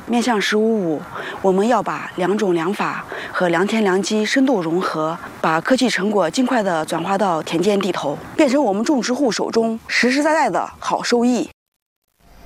面向“十五五”，我们要把良种良法和良田良机深度融合，把科技成果尽快地转化到田间地头，变成我们种植户手中实实在在的好收益。